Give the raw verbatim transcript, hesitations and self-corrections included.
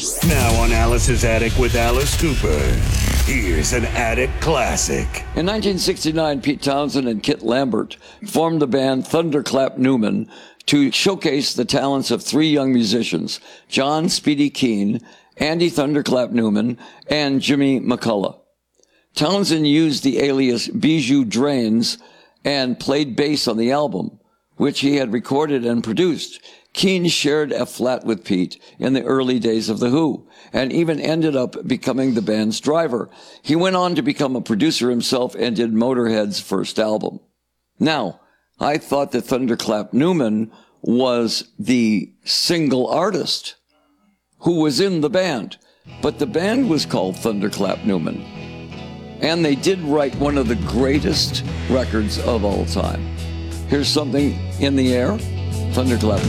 Now on Alice's Attic with Alice Cooper, here's an Attic classic. In nineteen sixty-nine, Pete Townsend and Kit Lambert formed the band Thunderclap Newman to showcase the talents of three young musicians, John Speedy Keene, Andy Thunderclap Newman, and Jimmy McCullough. Townsend used the alias Bijou Drains and played bass on the album, which he had recorded and produced. Keene shared a flat with Pete in the early days of The Who, and even ended up becoming the band's driver. He went on to become a producer himself and did Motorhead's first album. Now, I thought that Thunderclap Newman was the single artist who was in the band, but the band was called Thunderclap Newman. And they did write one of the greatest records of all time. Here's Something in the Air, Thunderclap